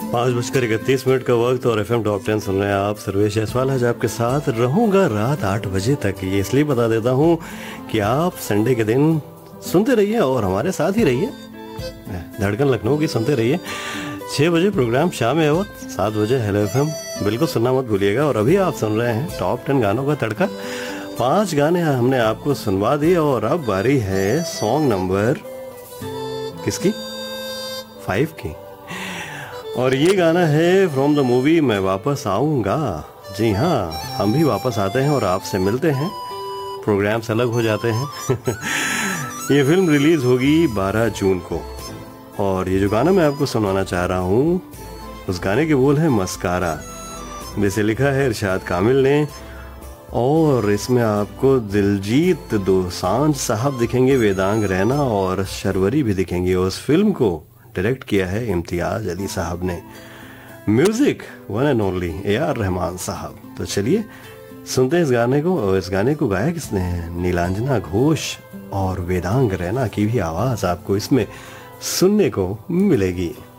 5:31 का वक्त और FM टॉप 10 सुन रहे हैं आप। सर्वेश जायसवाल आज आपके साथ रहूंगा रात 8 बजे तक। ये इसलिए बता देता हूँ कि आप संडे के दिन सुनते रहिए और हमारे साथ ही रहिए। धड़कन लखनऊ की सुनते रहिए। 6 बजे प्रोग्राम शाम में और 7 बजे हेलो FM बिल्कुल सुनना मत भूलिएगा। और अभी आप सुन रहे हैं टॉप 10 गानों का तड़का। 5 गाने हमने आपको सुनवा दिए और अब बारी है सॉन्ग नंबर किसकी? 5 की। और ये गाना है फ्रॉम द मूवी मैं वापस आऊंगा। जी हाँ, हम भी वापस आते हैं और आपसे मिलते हैं। प्रोग्राम्स अलग हो जाते हैं। ये फिल्म रिलीज होगी 12 जून को। और ये जो गाना मैं आपको सुनाना चाह रहा हूँ उस गाने के बोल है मस्कारा, जिसे लिखा है इरशाद कामिल ने। और इसमें आपको दिलजीत दोसांझ साहब दिखेंगे, वेदांग रैना और शर्वरी भी दिखेंगे। उस फिल्म को डायरेक्ट किया है इम्तियाज अली साहब ने। Music one and only AR Rahman साहब। तो चलिए सुनते हैं इस गाने को। और इस गाने को गाया किसने है? नीलांजना घोष और वेदांग रैना की भी आवाज आपको इसमें सुनने को मिलेगी।